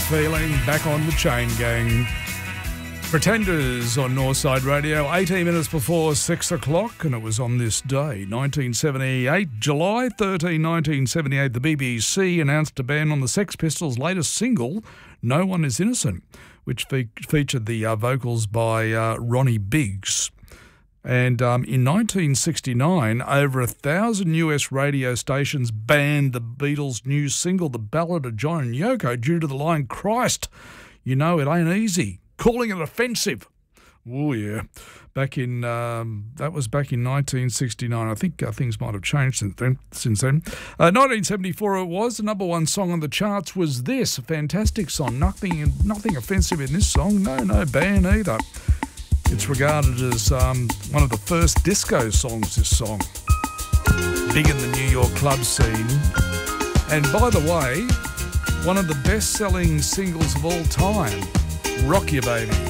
feeling, back on the Chain Gang. Pretenders on Northside Radio, 18 minutes before 6 o'clock, and it was on this day, 1978, July 13, 1978, the BBC announced a ban on the Sex Pistols' latest single, No One Is Innocent, which featured the vocals by Ronnie Biggs. And in 1969, over 1,000 US radio stations banned the Beatles' new single, The Ballad of John and Yoko, due to the line, Christ, you know it ain't easy, calling it offensive. Oh, yeah. That was back in 1969. I think things might have changed since then. 1974 it was. The number one song on the charts was this, a fantastic song. Nothing offensive in this song. No ban either. It's regarded as one of the first disco songs, this song. Big in the New York club scene. And by the way, one of the best-selling singles of all time, Rock Ya Baby.